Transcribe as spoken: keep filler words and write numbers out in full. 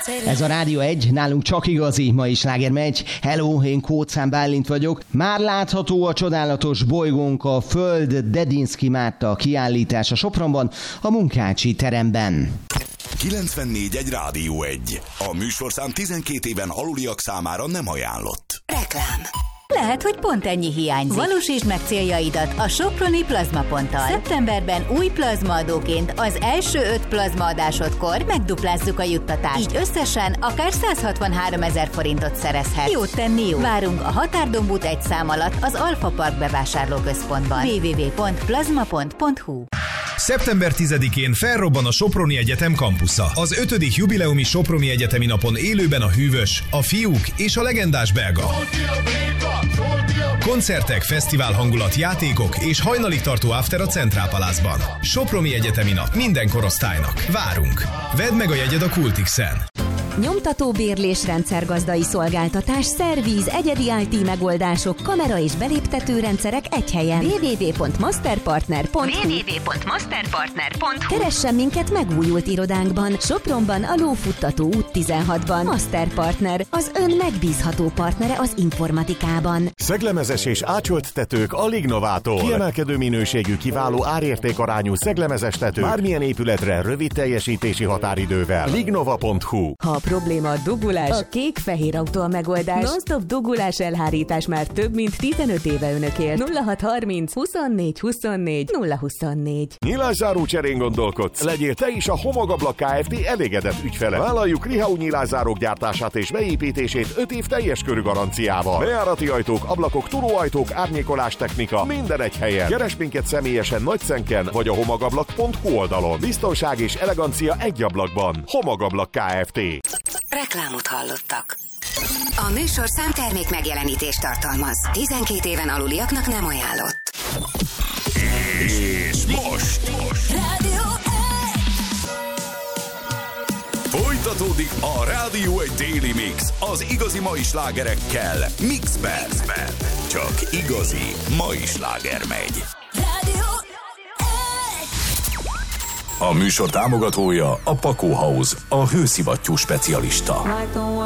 Ez a Rádió egy, nálunk csak igazi, ma is sláger megy. Hello, én Kóczán Bálint vagyok. Már látható a csodálatos bolygónk, a Föld Dedinszky Márta kiállítása Sopronban, a Munkácsi teremben. kilencvennégy egy Rádió egy. A műsorszám tizenkét éven aluliak számára nem ajánlott. Reklám. Lehet, hogy pont ennyi hiányzik. Valósítsd meg céljaidat a Soproni Plazmaponttal. Szeptemberben új plazmaadóként az első öt plazmaadásodkor megduplázzuk a juttatást. Így összesen akár száz hatvanháromezer forintot szerezhet. Jót tenni jó. Várunk a Határdombút egy szám alatt az Alfa Park bevásárlóközpontban. double-u double-u double-u pont plazma pont hu szeptember tizedikén felrobban a Soproni Egyetem kampusza. Az ötödik jubileumi Soproni Egyetemi Napon élőben a hűvös, a fiúk és a legendás belga. Koncertek, fesztivál hangulat, játékok és hajnalig tartó after a Centrál Palace-ban. Soproni Egyetemi Nap minden korosztálynak. Várunk! Vedd meg a jegyed a Kultixen! Nyomtató bérlés, rendszergazdai szolgáltatás, szervíz, egyedi i té megoldások, kamera és beléptető rendszerek egy helyen. double-u double-u double-u pont masterpartner pont hu double-u double-u double-u pont masterpartner pont hu Keressen minket megújult irodánkban, Sopronban, a Lófuttató út tizenhatban. Masterpartner, az ön megbízható partnere az informatikában. Szeglemezes és ácsolt tetők a Lignovától. Kiemelkedő minőségű, kiváló árértékarányú szeglemezes tető. Bármilyen épületre rövid teljesítési határidővel. lignova pont hu. Ha a probléma a dugulás, a kék-fehér autó a megoldás. Non-stop dugulás elhárítás már több mint tizenöt éve önökért. nulla hat harminc huszonnégy huszonnégy nulla huszonnégy. Nyilászáró cserén gondolkodsz? Legyél te is a Homogablak Kft. Elégedett ügyfele. Vállaljuk Rihau nyilászárók gyártását és beépítését öt év teljes körű garanciával. Bejárati ajtók, ablakok, turóajtók, árnyékolás technika, minden egy helyen. Keres minket személyesen Nagyszenken vagy a homogablak pont hu oldalon. Biztonság és elegancia egy ablakban. Homogablak Kft. Reklámot hallottak. A műsorszám termék megjelenítést tartalmaz. tizenkét éven aluliaknak nem ajánlott. És most, most. Rádió Folytatódik a Rádió egy Daily Mix az igazi mai slágerekkel. Mixben. Csak igazi mai sláger megy. Rádió A műsor támogatója a Pakó House, a hőszivattyú specialista.